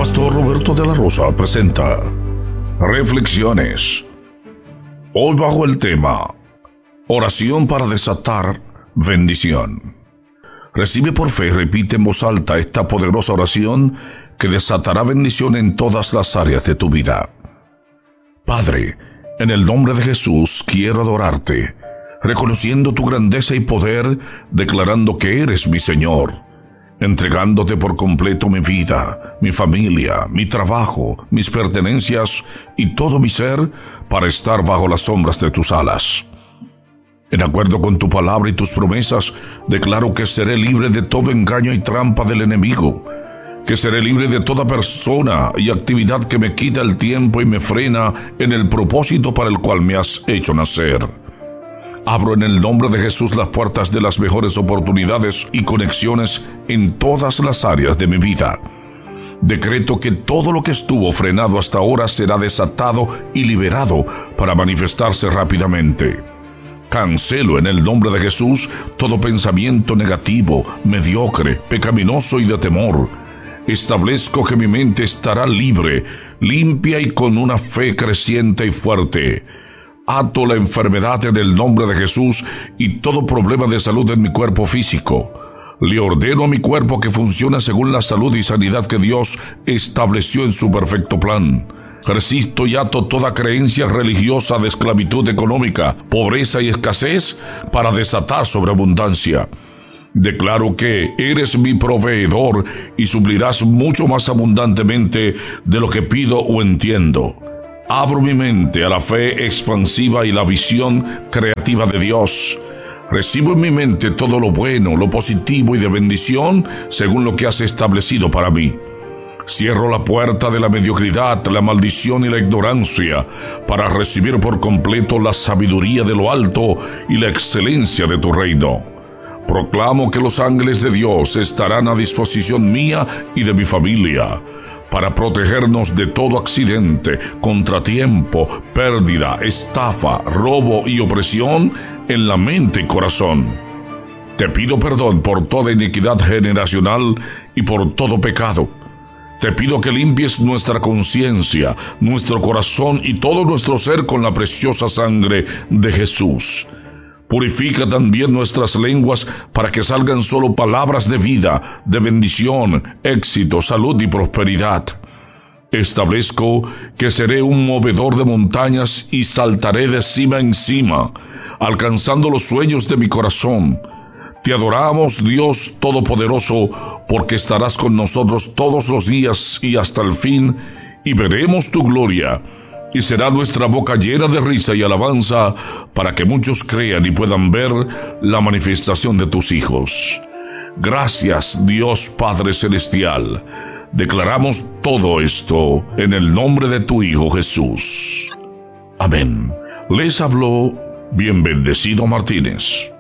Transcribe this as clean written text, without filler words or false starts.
pastor Roberto de la Rosa presenta Reflexiones. Hoy bajo el tema Oración para desatar bendición. Recibe por fe y repite en voz alta esta poderosa oración que desatará bendición en todas las áreas de tu vida. Padre, en el nombre de Jesús quiero adorarte, reconociendo tu grandeza y poder, declarando que eres mi Señor, entregándote por completo mi vida, mi familia, mi trabajo, mis pertenencias y todo mi ser para estar bajo las sombras de tus alas. En acuerdo con tu palabra y tus promesas, declaro que seré libre de todo engaño y trampa del enemigo, que seré libre de toda persona y actividad que me quita el tiempo y me frena en el propósito para el cual me has hecho nacer. Abro en el nombre de Jesús las puertas de las mejores oportunidades y conexiones en todas las áreas de mi vida. Decreto que todo lo que estuvo frenado hasta ahora será desatado y liberado para manifestarse rápidamente. Cancelo en el nombre de Jesús todo pensamiento negativo, mediocre, pecaminoso y de temor. Establezco que mi mente estará libre, limpia y con una fe creciente y fuerte. Ato la enfermedad en el nombre de Jesús y todo problema de salud en mi cuerpo físico. Le ordeno a mi cuerpo que funcione según la salud y sanidad que Dios estableció en su perfecto plan. Resisto y ato toda creencia religiosa de esclavitud económica, pobreza y escasez para desatar sobreabundancia. Declaro que eres mi proveedor y suplirás mucho más abundantemente de lo que pido o entiendo. Abro mi mente a la fe expansiva y la visión creativa de Dios. Recibo en mi mente todo lo bueno, lo positivo y de bendición según lo que has establecido para mí. Cierro la puerta de la mediocridad, la maldición y la ignorancia para recibir por completo la sabiduría de lo alto y la excelencia de tu reino. Proclamo que los ángeles de Dios estarán a disposición mía y de mi familia para protegernos de todo accidente, contratiempo, pérdida, estafa, robo y opresión en la mente y corazón. Te pido perdón por toda iniquidad generacional y por todo pecado. Te pido que limpies nuestra conciencia, nuestro corazón y todo nuestro ser con la preciosa sangre de Jesús. Purifica también nuestras lenguas para que salgan solo palabras de vida, de bendición, éxito, salud y prosperidad. Establezco que seré un movedor de montañas y saltaré de cima en cima, alcanzando los sueños de mi corazón. Te adoramos, Dios Todopoderoso, porque estarás con nosotros todos los días y hasta el fin, y veremos tu gloria. Y será nuestra boca llena de risa y alabanza para que muchos crean y puedan ver la manifestación de tus hijos. Gracias, Dios Padre Celestial. Declaramos todo esto en el nombre de tu Hijo Jesús. Amén. Les habló Bien Bendecido Martínez.